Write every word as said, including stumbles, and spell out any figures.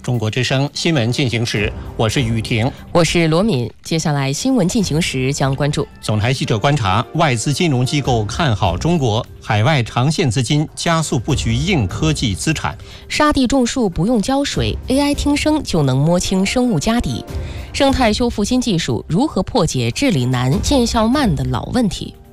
中国之声新闻进行时，我是雨婷， 我是罗敏。接下来新闻进行时将关注： 总台记者观察，外资金融机构看好中国，海外长线资金加速布局硬科技资产； 沙地种树不用浇水 ，A I 听声就能摸清生物家底；生态修复新技术如何破解治理难、见效慢的老问题。